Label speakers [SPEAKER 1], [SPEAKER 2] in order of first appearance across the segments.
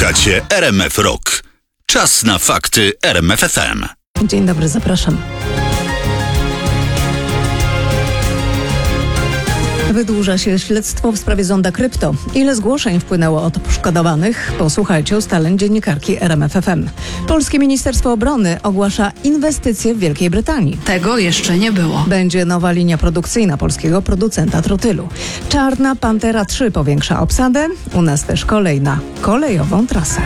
[SPEAKER 1] Słuchacie RMF Rock. Czas na fakty RMF FM.
[SPEAKER 2] Dzień dobry, zapraszam. Wydłuża się śledztwo w sprawie zonda krypto. Ile zgłoszeń wpłynęło od poszkodowanych? Posłuchajcie ustaleń dziennikarki RMF FM. Polskie Ministerstwo Obrony ogłasza inwestycje w Wielkiej Brytanii.
[SPEAKER 3] Tego jeszcze nie było.
[SPEAKER 2] Będzie nowa linia produkcyjna polskiego producenta trotylu. Czarna Pantera 3 powiększa obsadę. U nas też kolej na kolejową trasę.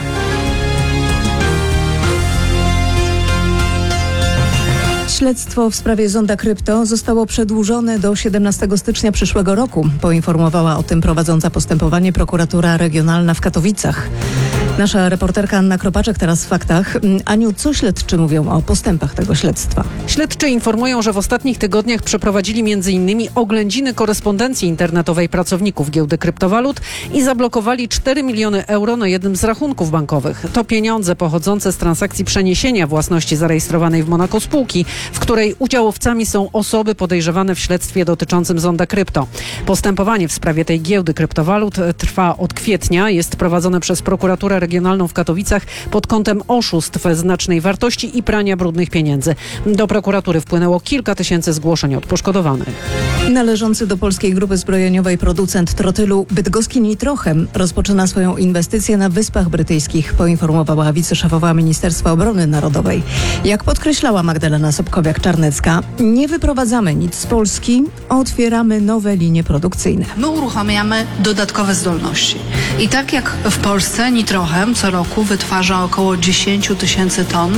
[SPEAKER 2] Śledztwo w sprawie zonda krypto zostało przedłużone do 17 stycznia przyszłego roku. Poinformowała o tym prowadząca postępowanie prokuratura regionalna w Katowicach. Nasza reporterka Anna Kropaczek teraz w faktach. Aniu, co śledczy mówią o postępach tego śledztwa?
[SPEAKER 4] Śledczy informują, że w ostatnich tygodniach przeprowadzili m.in. oględziny korespondencji internetowej pracowników giełdy kryptowalut i zablokowali 4 miliony euro na jednym z rachunków bankowych. To pieniądze pochodzące z transakcji przeniesienia własności zarejestrowanej w Monako spółki, w której udziałowcami są osoby podejrzewane w śledztwie dotyczącym zonda krypto. Postępowanie w sprawie tej giełdy kryptowalut trwa od kwietnia. Jest prowadzone przez prokuraturę regionalną w Katowicach pod kątem oszustw znacznej wartości i prania brudnych pieniędzy. Do prokuratury wpłynęło kilka tysięcy zgłoszeń od poszkodowanych.
[SPEAKER 2] Należący do polskiej grupy zbrojeniowej producent trotylu bydgoski Nitrochem rozpoczyna swoją inwestycję na Wyspach Brytyjskich, poinformowała wiceszefowa Ministerstwa Obrony Narodowej. Jak podkreślała Magdalena Sobkowiak-Czarnecka, nie wyprowadzamy nic z Polski, otwieramy nowe linie produkcyjne.
[SPEAKER 3] My uruchamiamy dodatkowe zdolności. I tak jak w Polsce Nitrochem co roku wytwarza około 10 tysięcy ton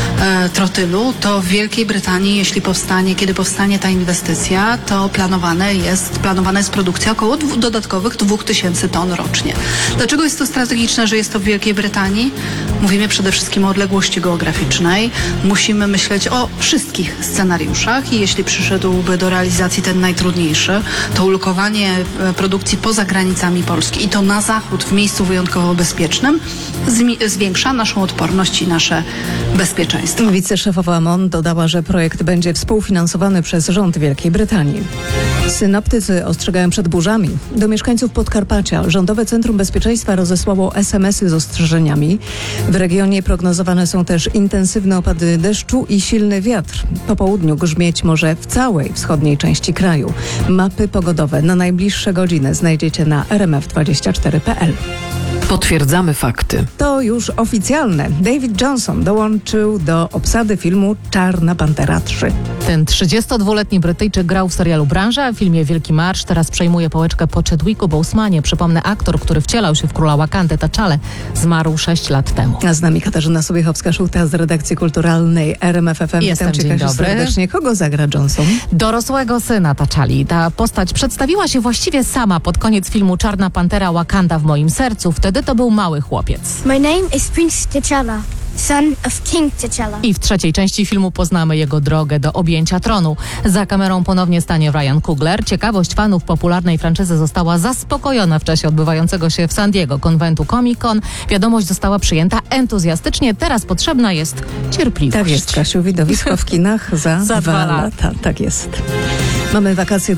[SPEAKER 3] trotylu, to w Wielkiej Brytanii, kiedy powstanie ta inwestycja, to planowana jest produkcja około dodatkowych 2000 ton rocznie. Dlaczego jest to strategiczne, że jest to w Wielkiej Brytanii? Mówimy przede wszystkim o odległości geograficznej. Musimy myśleć o wszystkich scenariuszach i jeśli przyszedłby do realizacji ten najtrudniejszy, to ulokowanie produkcji poza granicami Polski i to na zachód w miejscu wyjątkowo bezpiecznym zwiększa naszą odporność i nasze bezpieczeństwo.
[SPEAKER 2] Wiceszefowa MON dodała, że projekt będzie współfinansowany przez rząd Wielkiej Brytanii. Synoptycy ostrzegają przed burzami. Do mieszkańców Podkarpacia Rządowe Centrum Bezpieczeństwa rozesłało SMS-y z ostrzeżeniami. W regionie prognozowane są też intensywne opady deszczu i silny wiatr. Po południu grzmieć może w całej wschodniej części kraju. Mapy pogodowe na najbliższe godziny znajdziecie na rmf24.pl.
[SPEAKER 5] Potwierdzamy fakty.
[SPEAKER 2] To już oficjalne. David Johnson dołączył do obsady filmu Czarna Pantera 3.
[SPEAKER 5] Ten 32-letni Brytyjczyk grał w serialu Branża, w filmie Wielki Marsz. Teraz przejmuje pałeczkę po Chadwicku Bosemanie. Przypomnę, aktor, który wcielał się w króla Wakandy T'Challę, zmarł 6 lat temu.
[SPEAKER 2] A z nami Katarzyna Sobiechowska-Szuta z redakcji kulturalnej RMF FM.
[SPEAKER 5] Jestem,
[SPEAKER 2] Witam cię, Kasiu, serdecznie. Kogo zagra Johnson?
[SPEAKER 5] Dorosłego syna T'Challi. Ta postać przedstawiła się właściwie sama pod koniec filmu Czarna Pantera Wakanda w moim sercu. Wtedy to był mały chłopiec.
[SPEAKER 6] My name is Prince T'Challa, son of King T'Challa.
[SPEAKER 5] I w trzeciej części filmu poznamy jego drogę do objęcia tronu. Za kamerą ponownie stanie Ryan Coogler. Ciekawość fanów popularnej franczyzy została zaspokojona w czasie odbywającego się w San Diego konwentu Comic-Con. Wiadomość została przyjęta entuzjastycznie. Teraz potrzebna jest cierpliwość.
[SPEAKER 2] Tak jest, Kasiu. Widowisko w kinach za 2 lata. Tak jest. Mamy wakacje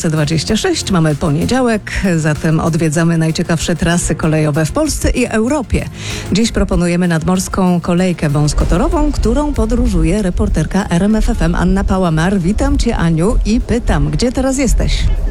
[SPEAKER 2] 2026, mamy poniedziałek, zatem odwiedzamy najciekawsze trasy kolejowe w Polsce i Europie. Dziś proponujemy nadmorską kolejkę wąskotorową, którą podróżuje reporterka RMF FM Anna Pałamar. Witam cię, Aniu, i pytam, gdzie teraz jesteś?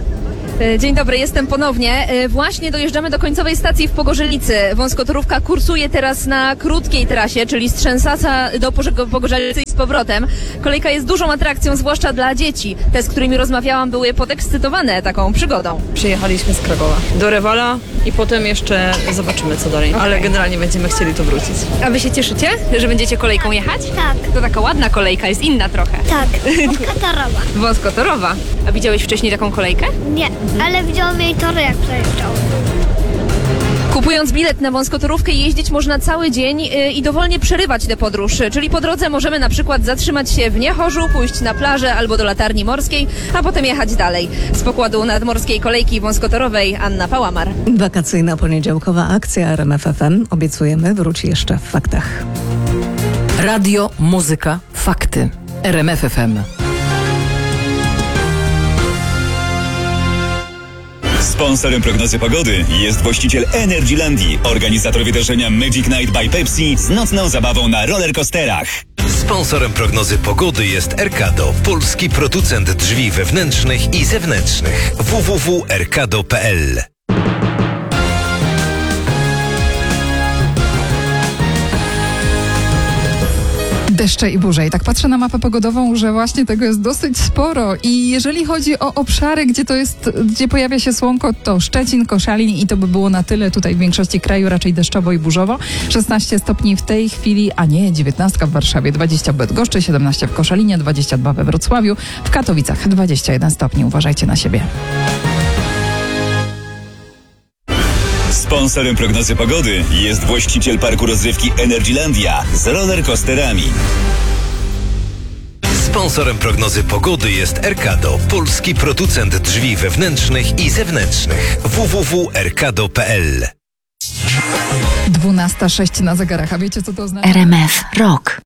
[SPEAKER 7] Dzień dobry, jestem ponownie. Właśnie dojeżdżamy do końcowej stacji w Pogorzylicy. Wąskotorówka kursuje teraz na krótkiej trasie, czyli z Trzęsaca do Pogorzylicy i z powrotem. Kolejka jest dużą atrakcją, zwłaszcza dla dzieci. Te, z którymi rozmawiałam, były podekscytowane taką przygodą.
[SPEAKER 8] Przyjechaliśmy z Krakowa do Rewola i potem jeszcze zobaczymy, co dalej. Ale generalnie będziemy chcieli tu wrócić.
[SPEAKER 7] A wy się cieszycie, że będziecie kolejką jechać?
[SPEAKER 6] Tak.
[SPEAKER 7] To taka ładna kolejka, jest inna trochę.
[SPEAKER 6] Tak, wąskotorowa.
[SPEAKER 7] Wąskotorowa. A widziałeś wcześniej taką kolejkę?
[SPEAKER 6] Nie, ale widziałam jej tory, jak przejeżdżał.
[SPEAKER 7] Kupując bilet na wąskotorówkę jeździć można cały dzień i dowolnie przerywać tę podróż. Czyli po drodze możemy na przykład zatrzymać się w Niechorzu, pójść na plażę albo do Latarni Morskiej, a potem jechać dalej. Z pokładu nadmorskiej kolejki wąskotorowej Anna Pałamar.
[SPEAKER 2] Wakacyjna poniedziałkowa akcja RMF FM. Obiecujemy, wróci jeszcze w faktach.
[SPEAKER 5] Radio, muzyka, fakty. RMF FM.
[SPEAKER 9] Sponsorem prognozy pogody jest właściciel Energylandii, organizator wydarzenia Magic Night by Pepsi z nocną zabawą na rollercoasterach.
[SPEAKER 10] Sponsorem prognozy pogody jest Erkado, polski producent drzwi wewnętrznych i zewnętrznych. www.erkado.pl.
[SPEAKER 11] Deszcze i burze. I tak patrzę na mapę pogodową, że właśnie tego jest dosyć sporo. I jeżeli chodzi o obszary, gdzie pojawia się słonko, to Szczecin, Koszalin i to by było na tyle. Tutaj w większości kraju raczej deszczowo i burzowo. 16 stopni w tej chwili, a nie, 19 w Warszawie, 20 w Bydgoszczy, 17 w Koszalinie, 22 we Wrocławiu, w Katowicach 21 stopni. Uważajcie na siebie.
[SPEAKER 9] Sponsorem prognozy pogody jest właściciel parku rozrywki Energylandia z rollercoasterami.
[SPEAKER 10] Sponsorem prognozy pogody jest Erkado, polski producent drzwi wewnętrznych i zewnętrznych. www.erkado.pl.
[SPEAKER 11] 12:06 na zegarach, a wiecie co to oznacza?
[SPEAKER 12] RMF Rock.